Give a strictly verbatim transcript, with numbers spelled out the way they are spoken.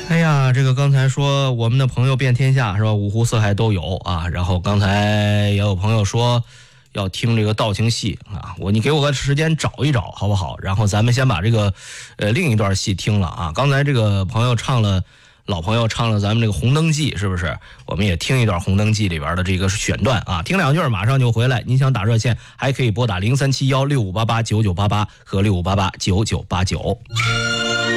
哎呀，这个刚才说我们的朋友遍天下是吧？五湖四海都有啊。然后刚才也有朋友说要听这个道情戏啊，我你给我个时间找一找好不好？然后咱们先把这个呃另一段戏听了啊。刚才这个朋友唱了，老朋友唱了咱们这个《红灯记》，是不是？我们也听一段《红灯记》里边的这个选段啊，听两句马上就回来。您想打热线，还可以拨打零三七幺六五八八九九八八和六五八八九九八九。